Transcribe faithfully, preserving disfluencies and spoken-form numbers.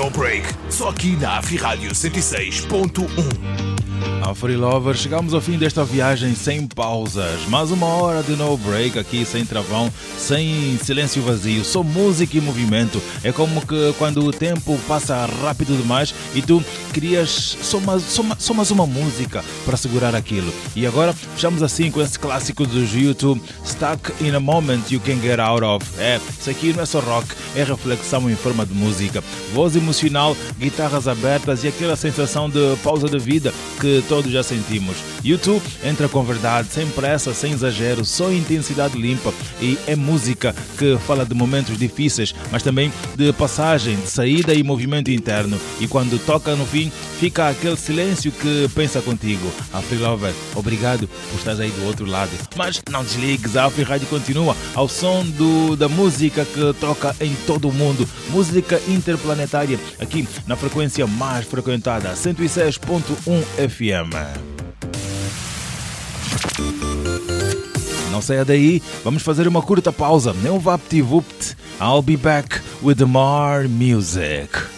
No Break, só aqui na Afri-Rádio cento e seis ponto um. Afri Lover, chegamos ao fim desta viagem sem pausas. Mais uma hora de No Break aqui, sem travão, sem silêncio vazio, só música e movimento. É como que quando o tempo passa rápido demais e tu crias só mais, só, só mais uma música para segurar aquilo. E agora fechamos assim com esse clássico dos YouTube, Stuck in a Moment You Can Get Out Of. É, isso aqui não é só rock, é reflexão em forma de música. Voz emocional, guitarras abertas e aquela sensação de pausa de vida que todos já sentimos. YouTube entra com verdade, sem pressa, sem exagero, só intensidade limpa, e é música que fala de momentos difíceis, mas também de passagem, de saída e movimento interno. E quando toca no fim, fica aquele silêncio que pensa contigo. Afri Lover, obrigado por estar aí do outro lado. Mas não desligues, a Afri Rádio continua ao som do, da música que toca em todo o mundo, música interplanetária, aqui na frequência mais frequentada, cento e seis ponto um F M. Não saia daí, vamos fazer uma curta pausa. Não vapt-vupt. I'll be back with more music.